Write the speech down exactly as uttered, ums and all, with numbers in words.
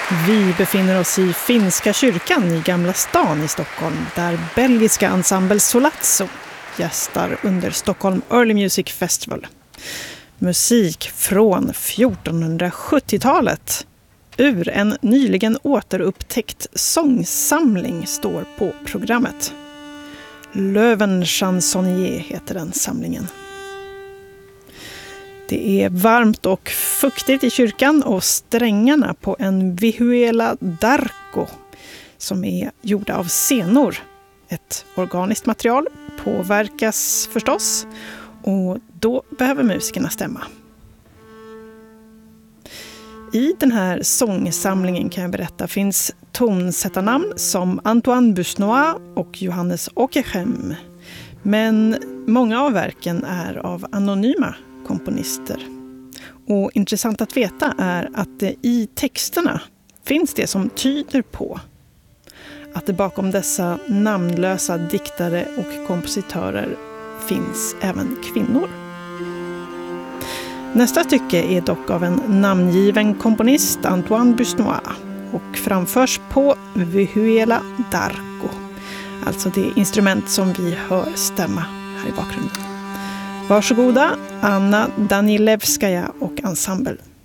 Vi befinner oss i Finska kyrkan i Gamla stan i Stockholm, där belgiska ensemble Solazzo gästar under Stockholm Early Music Festival. Musik från fjortonhundrasjuttiotalet ur en nyligen återupptäckt sångsamling står på programmet. Löwen Chansonnier heter den samlingen. Det är varmt och fuktigt i kyrkan och strängarna på en vihuela d'arco som är gjorda av senor. Ett organiskt material påverkas förstås och då behöver musikerna stämma. I den här sångsamlingen kan jag berätta finns tonsättarnamn som Antoine Busnois och Johannes Åkerhem. Men många av verken är av anonyma komponister. Och intressant att veta är att det i texterna finns det som tyder på att det bakom dessa namnlösa diktare och kompositörer finns även kvinnor. Nästa stycke är dock av en namngiven komponist, Antoine Busnois, och framförs på vihuela d'arco, alltså det instrument som vi hör stämma här i bakgrunden. Varsågoda, Anna Danilevskaja och ensemble.